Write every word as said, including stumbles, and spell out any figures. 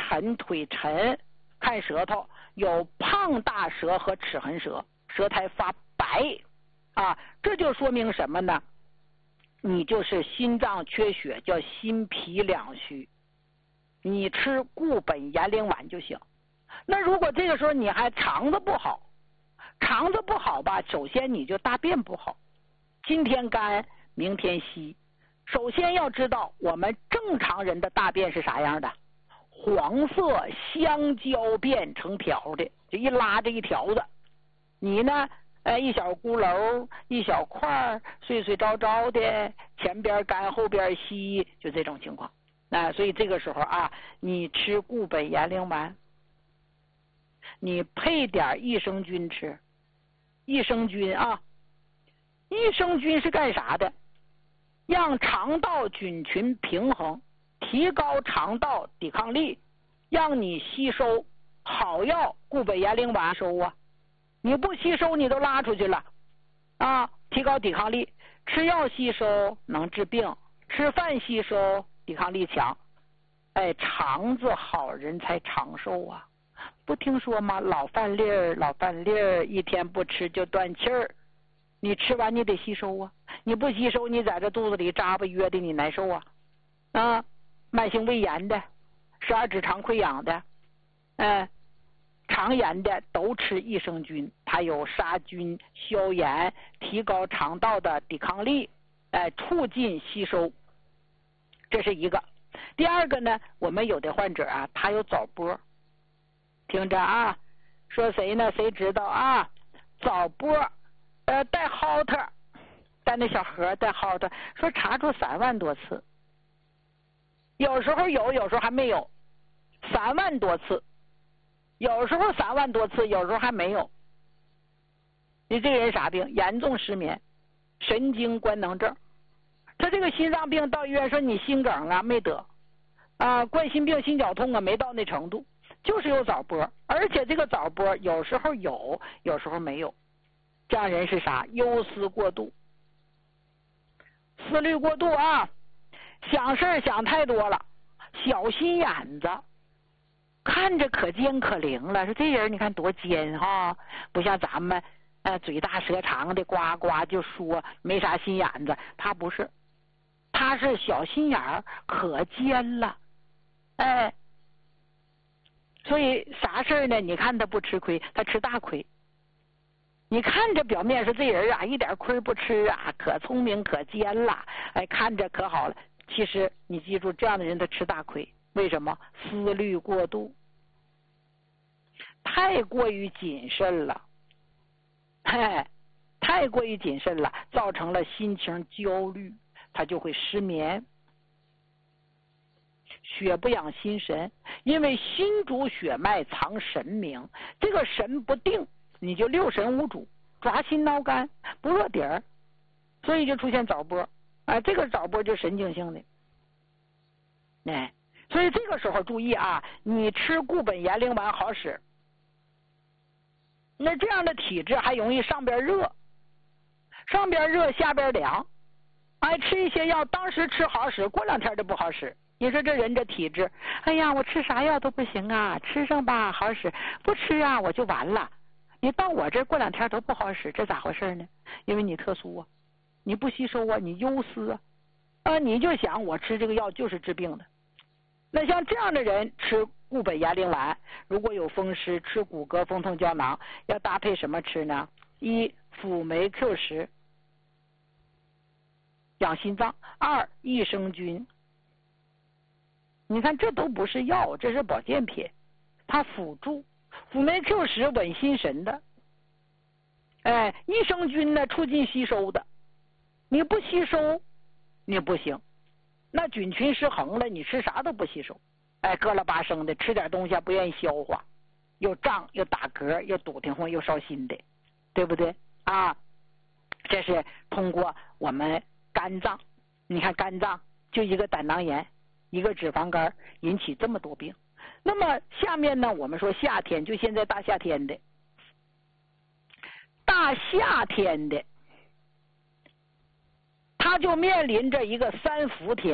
沉腿沉，看舌头有胖大舌和齿痕舌，舌苔发白啊，这就说明什么呢？你就是心脏缺血，叫心脾两虚，你吃固本延龄丸就行。那如果这个时候你还肠子不好，肠子不好吧，首先你就大便不好，今天干明天稀。首先要知道我们正常人的大便是啥样的，黄色香蕉便成条的，就一拉这一条子。你呢，呃，一小咕噜一小块碎碎糟糟的，前边干后边稀，就这种情况。那、呃、所以这个时候啊，你吃固本延龄丸，你配点益生菌吃。益生菌啊，益生菌是干啥的？让肠道菌群平衡，提高肠道抵抗力，让你吸收好药固本延龄丸收啊。你不吸收你都拉出去了啊！提高抵抗力，吃药吸收能治病，吃饭吸收抵抗力强。哎，肠子好人才长寿啊！不听说吗？老饭粒儿，老饭粒儿，一天不吃就断气儿。你吃完你得吸收啊，你不吸收，你在这肚子里扎吧约的，你难受啊！啊，慢性胃炎的，十二指肠溃疡的，嗯、呃，肠炎的都吃益生菌，它有杀菌、消炎、提高肠道的抵抗力，哎、呃，促进吸收。这是一个。第二个呢，我们有的患者啊，他有早搏。听着啊，说谁呢？谁知道啊？早搏，呃，带蒿特，带那小盒带蒿特，说查出三万多次，有时候有，有时候还没有，三万多次，有时候三万多次，有时候还没有。你这个人啥病？严重失眠，神经官能症。他这个心脏病到医院说你心梗啊没得，啊，冠心病、心绞痛啊没到那程度。就是有早搏，而且这个早搏有时候有，有时候没有。这样人是啥？忧思过度，思虑过度啊，想事儿想太多了，小心眼子，看着可尖可灵了。说这人你看多尖哈，不像咱们呃嘴大舌长的，呱呱就说，没啥心眼子。他不是，他是小心眼儿，可尖了，哎。所以啥事儿呢？你看他不吃亏，他吃大亏。你看着表面说这人啊，一点亏不吃啊，可聪明可尖了，哎，看着可好了。其实你记住，这样的人他吃大亏。为什么？思虑过度，太过于谨慎了，哎，太过于谨慎了，造成了心情焦虑，他就会失眠。血不养心神，因为心主血脉藏神明，这个神不定，你就六神无主，抓心挠肝，不落底儿，所以就出现早搏。啊，这个早搏就神经性的，哎，所以这个时候注意啊，你吃固本延龄丸好使。那这样的体质还容易上边热，上边热下边凉，哎，吃一些药当时吃好使，过两天就不好使。你说这人这体质，哎呀，我吃啥药都不行啊，吃上吧好使，不吃啊我就完了。你到我这过两天都不好使，这咋回事呢？因为你特殊啊，你不吸收啊，你忧思啊，啊，你就想我吃这个药就是治病的。那像这样的人吃固本延龄丸，如果有风湿，吃骨骼风痛胶囊，要搭配什么吃呢？一辅酶 Q 十，养心脏；二益生菌。你看这都不是药，这是保健品，它辅助。辅酶 Q 十稳心神的，哎，益生菌呢促进吸收的，你不吸收你不行，那菌群失衡了，你吃啥都不吸收，哎，疙了巴生的，吃点东西不愿意消化，又胀又打嗝又堵挺慌又烧心的，对不对啊？这是通过我们肝脏，你看肝脏就一个胆囊炎，一个脂肪肝引起这么多病。那么下面呢，我们说夏天，就现在大夏天的，大夏天的，他就面临着一个三伏天。